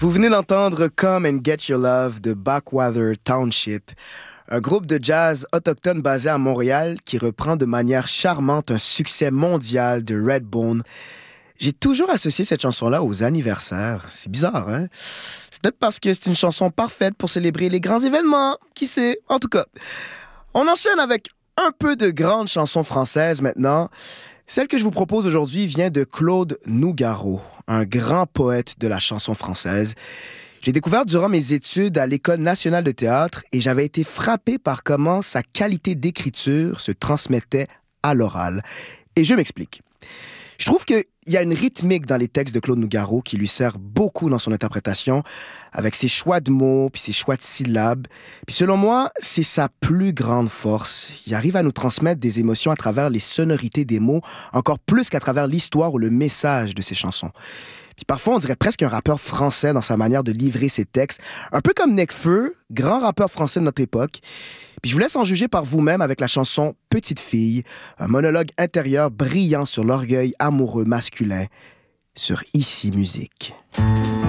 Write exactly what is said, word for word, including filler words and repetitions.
Vous venez d'entendre Come and Get Your Love de Backwater Township, un groupe de jazz autochtone basé à Montréal qui reprend de manière charmante un succès mondial de Redbone. J'ai toujours associé cette chanson-là aux anniversaires. C'est bizarre, hein? C'est peut-être parce que c'est une chanson parfaite pour célébrer les grands événements. Qui sait? En tout cas, on enchaîne avec un peu de grandes chansons françaises maintenant. Celle que je vous propose aujourd'hui vient de Claude Nougaro, un grand poète de la chanson française. J'ai découvert durant mes études à l'École nationale de théâtre et j'avais été frappé par comment sa qualité d'écriture se transmettait à l'oral. Et je m'explique. Je trouve qu'il y a une rythmique dans les textes de Claude Nougaro qui lui sert beaucoup dans son interprétation, avec ses choix de mots, puis ses choix de syllabes. Puis selon moi, c'est sa plus grande force. Il arrive à nous transmettre des émotions à travers les sonorités des mots, encore plus qu'à travers l'histoire ou le message de ses chansons. Puis parfois, on dirait presque un rappeur français dans sa manière de livrer ses textes, un peu comme Nekfeu, grand rappeur français de notre époque. Puis je vous laisse en juger par vous-même avec la chanson « Petite fille », un monologue intérieur brillant sur l'orgueil amoureux masculin sur Ici Musique.